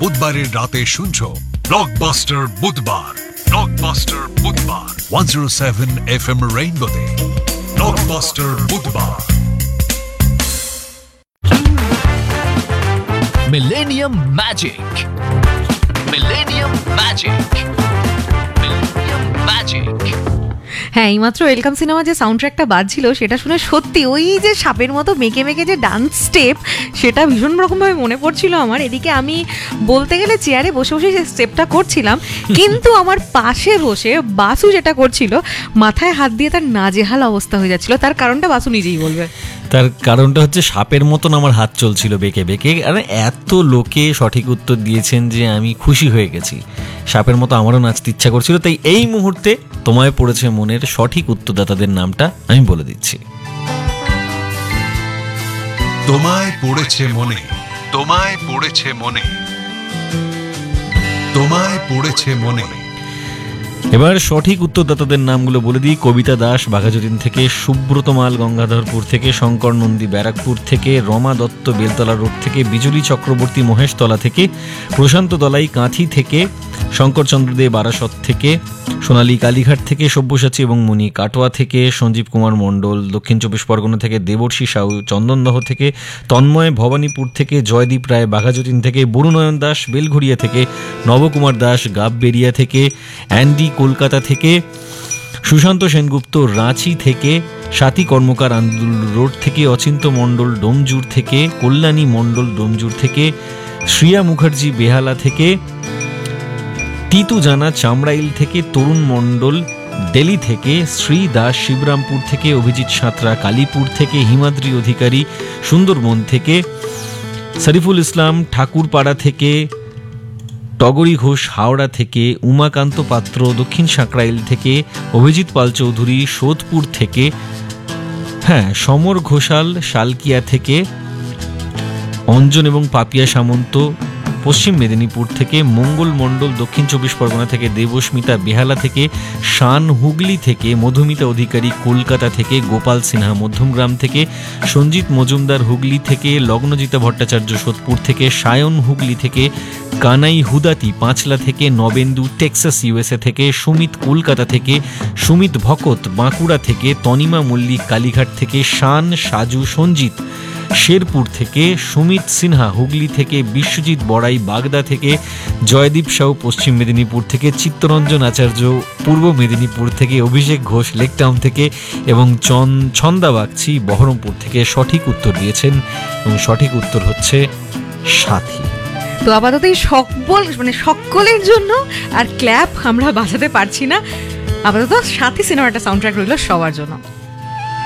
বুধবারের রাতে শুনছো ব্লকবাস্টার বুধবার। ব্লকবাস্টার বুধবার 107 FM রেইনবোতে। ব্লকবাস্টার বুধবার। Millennium Magic. Millennium Magic. Millennium Magic. হ্যাঁ, এইমাত্র ওয়েলকাম সিনেমা যে সাউন্ড ট্র্যাকটা বাজছিল সেটা শুনে সত্যি ওই যে সাপের মতো মেকে মেকে যে ডান্স স্টেপ, সেটা ভীষণ রকমভাবে মনে পড়ছিল আমার। এদিকে আমি বলতে গেলে চেয়ারে বসে বসে যে স্টেপটা করছিলাম, কিন্তু আমার পাশে বসে বাসু যেটা করছিল, মাথায় হাত দিয়ে তার নাজেহাল অবস্থা হয়ে যাচ্ছিল। তার কারণটা বাসু নিজেই বলবে। তার কারণটা হচ্ছে সাপের মতন আমার হাত চলছিল বেঁকে বেঁকে। আর এত লোকে সঠিক উত্তর দিয়েছেন যে আমি খুশি হয়ে গেছি। সাপের মতো আমারও নাচতে ইচ্ছা করছিল। তাই এই মুহূর্তে তোমায় পড়েছে মনের সঠিক উত্তরদাতাদের নামটা আমি বলে দিচ্ছি। তোমায় পড়েছে মনে, তোমায় পড়েছে মনে, তোমায় পড়েছে মনে। এবার সঠিক উত্তরদাতাদের নামগুলো বলে দিই। কবিতা দাস বাঘাযতীন থেকে, সুব্রত মাল গঙ্গাধরপুর থেকে, শঙ্কর নন্দী ব্যারাকপুর থেকে, রমা দত্ত বেলতলা রোড থেকে, বিজলি চক্রবর্তী মহেশতলা থেকে, প্রশান্ত দলাই কাঁথি থেকে, শঙ্করচন্দ্র দে বারাসত থেকে, সোনালী কালীঘাট থেকে, সব্যসাচী এবং মণি কাটোয়া থেকে, সঞ্জীব কুমার মণ্ডল দক্ষিণ চব্বিশ পরগনা থেকে, দেবর্ষী সাউ চন্দনদহ থেকে, তন্ময় ভবানীপুর থেকে, জয়দীপ রায় বাঘাযতীন থেকে, বরুণয়ন দাস বেলঘড়িয়া থেকে, নবকুমার দাস গাববেরিয়া থেকে, অ্যান্ডি কলকাতা থেকে, সুশান্ত সেনগুপ্ত রাঁচি থেকে, সাথী কর্মকার আন্দুল রোড থেকে, অচিন্ত মণ্ডল ডোমজুর থেকে, কল্যাণী মণ্ডল ডোমজুর থেকে, শ্রিয়া মুখার্জি বেহালা থেকে, টিতু জানা চামড়াইল থেকে, তরুণ মণ্ডল দিল্লি থেকে, শ্রী দাস শিবরামপুর থেকে, অভিজিৎ সাঁতরা কালীপুর থেকে, হিমাদ্রি অধিকারী সুন্দরবন থেকে, শরীফুল ইসলাম ঠাকুরপাড়া থেকে, টগরী ঘোষ হাওড়া থেকে, উমাকান্ত পাত্র দক্ষিণ সাঁকরাইল থেকে, অভিজিৎ পাল চৌধুরী সোদপুর থেকে, হ্যাঁ সমর ঘোষাল শালকিয়া থেকে, অঞ্জন এবং পাপিয়া সামন্ত পশ্চিম মেদিনীপুর থেকে, মঙ্গল মণ্ডল দক্ষিণ চব্বিশ পরগনা থেকে, দেবস্মিতা বেহালা থেকে, শান হুগলি থেকে, মধুমিতা অধিকারী কলকাতা থেকে, গোপাল সিনহা মধ্যমগ্রাম থেকে, সঞ্জিত মজুমদার হুগলি থেকে, লগ্নজিতা ভট্টাচার্য সোদপুর থেকে, সায়ন হুগলি থেকে, কানাই হুদাতি পাঁচলা থেকে, নবেন্দু টেক্সাস ইউএসএ থেকে, সুমিত কলকাতা থেকে, সুমিত ভকত বাঁকুড়া থেকে, তনিমা মল্লিক কালীঘাট থেকে, শান সাজু সঞ্জিত শেরপুর থেকে, সুমিত সিনহা হুগলি থেকে, বিশ্বজিৎ বড়াই বাগদা থেকে, জয়দীপ সাউ পশ্চিম মেদিনীপুর থেকে, চিত্তরঞ্জন আচার্য পূর্ব মেদিনীপুর থেকে, অভিষেক ঘোষ লেকটাউন থেকে এবং ছন্দা বাগচি বহরমপুর থেকে সঠিক উত্তর দিয়েছেন। এবং সঠিক উত্তর হচ্ছে সাথী। তো আপাতত এই সকলের জন্য আর ক্ল্যাপ আমরা বাজাতে পারছি না। আপাতত সাথী সিনেমাটা সাউন্ড ট্র্যাক রইল সবার জন্য।